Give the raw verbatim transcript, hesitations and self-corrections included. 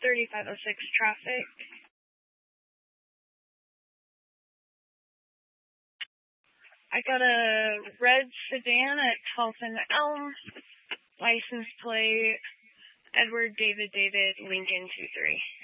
thirty-five oh six traffic. I got a red sedan at twelfth and Elm, license plate Edward David David Lincoln two three.